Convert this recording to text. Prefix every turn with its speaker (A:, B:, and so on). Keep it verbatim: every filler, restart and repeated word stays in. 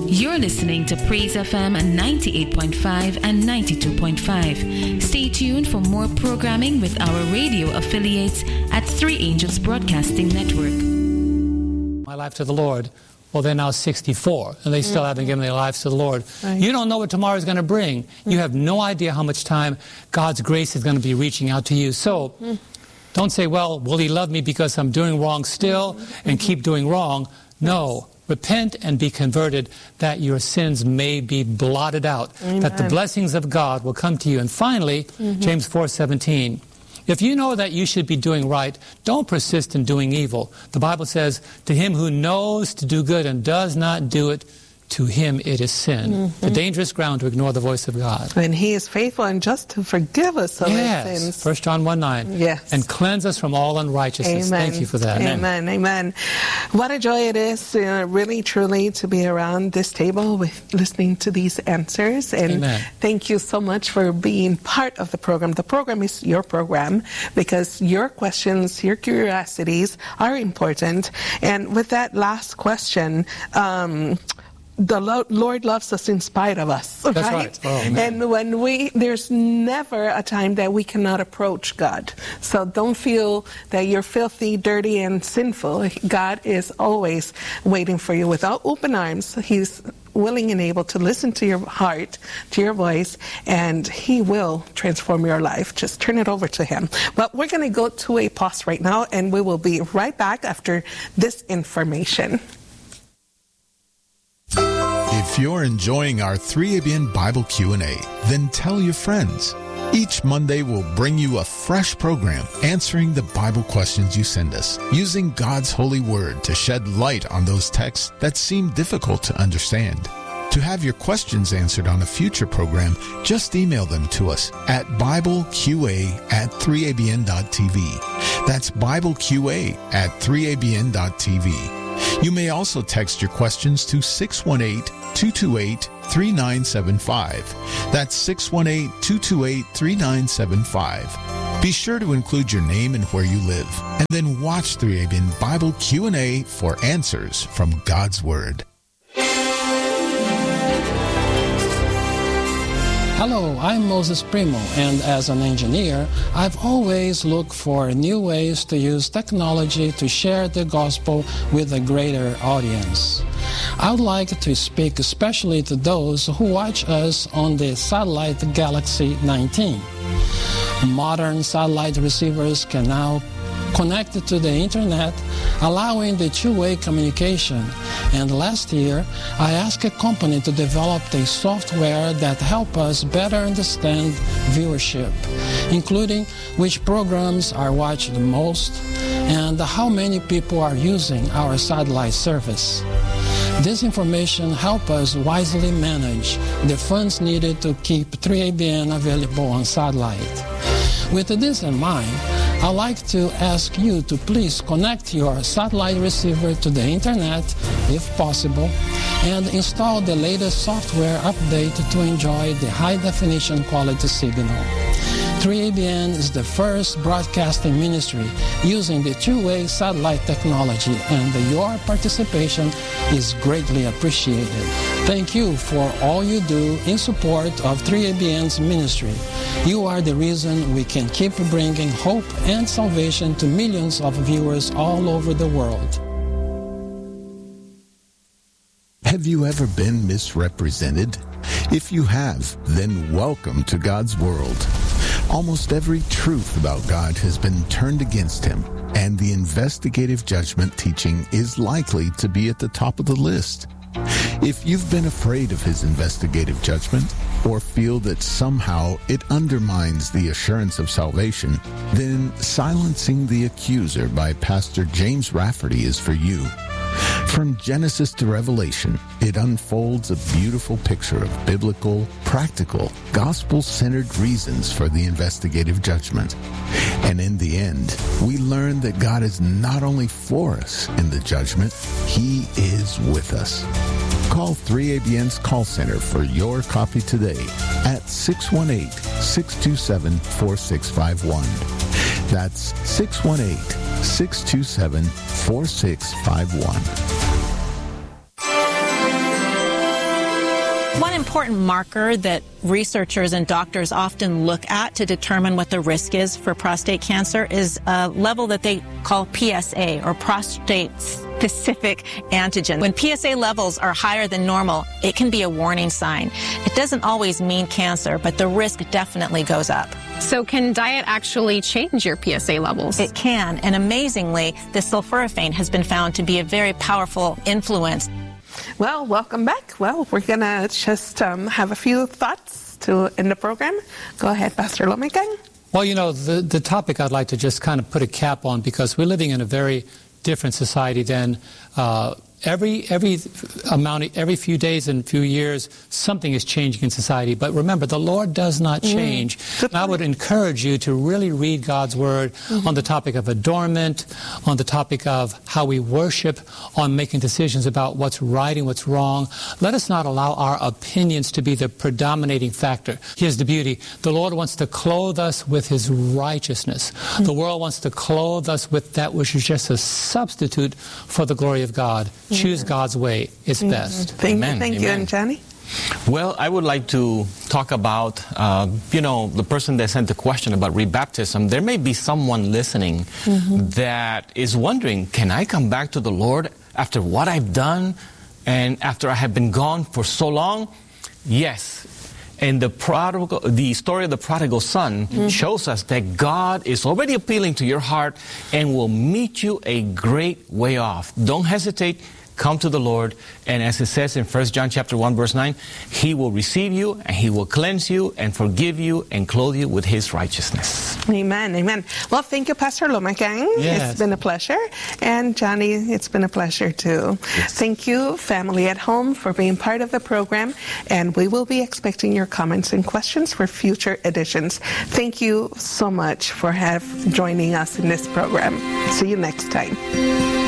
A: You're listening to Praise F M ninety-eight point five and ninety-two point five. Stay tuned for more programming with our radio affiliates at Three Angels Broadcasting Network.
B: My life to the Lord. Well, they're now sixty-four, and they still mm. haven't given their lives to the Lord. Right. You don't know what tomorrow is going to bring. Mm. You have no idea how much time God's grace is going to be reaching out to you. So mm. don't say, well, will He love me because I'm doing wrong still mm-hmm. and keep doing wrong? No. Yes. Repent and be converted that your sins may be blotted out, Amen. That the blessings of God will come to you. And finally, mm-hmm. James four seventeen. If you know that you should be doing right, don't persist in doing evil. The Bible says, to him who knows to do good and does not do it, to him it is sin. Mm-hmm. The dangerous ground to ignore the voice of God.
C: And He is faithful and just to forgive us of
B: yes.
C: our sins.
B: First John one nine.
C: Yes.
B: And cleanse us from all unrighteousness.
C: Amen.
B: Thank you for that.
C: Amen. Amen. Amen. What a joy it is, uh, really, truly, to be around this table with listening to these answers. And
B: Amen.
C: Thank you so much for being part of the program. The program is your program because your questions, your curiosities are important. And with that last question, um, the Lord loves us in spite of us,
B: That's
C: right?
B: right. Oh,
C: and when we, there's never a time that we cannot approach God. So don't feel that you're filthy, dirty, and sinful. God is always waiting for you with open arms. He's willing and able to listen to your heart, to your voice, and He will transform your life. Just turn it over to Him. But we're going to go to a pause right now, and we will be right back after this information.
D: If you're enjoying our three A B N Bible Q and A, then tell your friends. Each Monday we'll bring you a fresh program answering the Bible questions you send us, using God's holy word to shed light on those texts that seem difficult to understand. To have your questions answered on a future program, just email them to us at bibleqa at three a b n dot t v. That's bibleqa at three a b n dot t v. You may also text your questions to six one eight, two two eight, three nine seven five. That's six one eight, two two eight, three nine seven five. Be sure to include your name and where you live, and then watch three A B N Bible Q and A for answers from God's Word.
E: Hello, I'm Moses Primo, and as an engineer, I've always looked for new ways to use technology to share the gospel with a greater audience. I would like to speak especially to those who watch us on the satellite Galaxy nineteen. Modern satellite receivers can now connect to the internet, allowing the two-way communication. And last year, I asked a company to develop a software that helps us better understand viewership, including which programs are watched the most and how many people are using our satellite service. This information helps us wisely manage the funds needed to keep three A B N available on satellite. With this in mind, I'd like to ask you to please connect your satellite receiver to the internet, if possible, and install the latest software update to enjoy the high-definition quality signal. three A B N is the first broadcasting ministry using the two-way satellite technology, and your participation is greatly appreciated. Thank you for all you do in support of three A B N's ministry. You are the reason we can keep bringing hope and salvation to millions of viewers all over the world.
D: Have you ever been misrepresented? If you have, then welcome to God's world. Almost every truth about God has been turned against Him, and the investigative judgment teaching is likely to be at the top of the list. If you've been afraid of His investigative judgment, or feel that somehow it undermines the assurance of salvation, then Silencing the Accuser by Pastor James Rafferty is for you. From Genesis to Revelation, it unfolds a beautiful picture of biblical, practical, gospel-centered reasons for the investigative judgment. And in the end, we learn that God is not only for us in the judgment, He is with us. Call three A B N's call center for your copy today at six one eight, six two seven, four six five one. That's six one eight, six two seven, four six five one.
F: important marker that researchers and doctors often look at to determine what the risk is for prostate cancer is a level that they call P S A, or prostate-specific antigen. When P S A levels are higher than normal, it can be a warning sign. It doesn't always mean cancer, but the risk definitely goes up.
G: So can diet actually change your P S A levels?
F: It can, and amazingly, the sulforaphane has been found to be a very powerful influence.
C: Well, welcome back. Well, we're going to just um, have a few thoughts to end the program. Go ahead, Pastor Lomegang.
B: Well, you know, the, the topic I'd like to just kind of put a cap on, because we're living in a very different society than uh, every every amount, every few days and few years, something is changing in society. But remember, the Lord does not change. Mm. And I would encourage you to really read God's Word mm-hmm. on the topic of adornment, on the topic of how we worship, on making decisions about what's right and what's wrong. Let us not allow our opinions to be the predominating factor. Here's the beauty. The Lord wants to clothe us with His righteousness. Mm-hmm. The world wants to clothe us with that which is just a substitute for the glory of God. Choose God's way. It's mm-hmm. best.
C: Thank
H: Amen.
C: you. Thank
H: Amen.
C: you. And Johnny?
H: Well, I would like to talk about, uh, you know, the person that sent the question about rebaptism. There may be someone listening mm-hmm. that is wondering, can I come back to the Lord after what I've done and after I have been gone for so long? Yes. And the prodigal, the story of the prodigal son mm-hmm. shows us that God is already appealing to your heart and will meet you a great way off. Don't hesitate. Come to the Lord, and as it says in First John chapter one, verse nine, He will receive you, and He will cleanse you, and forgive you, and clothe you with His righteousness.
C: Amen, amen. Well, thank you, Pastor Lomegang.
B: Yes.
C: It's been a pleasure. And Johnny, it's been a pleasure too. Yes. Thank you, family at home, for being part of the program, and we will be expecting your comments and questions for future editions. Thank you so much for have joining us in this program. See you next time.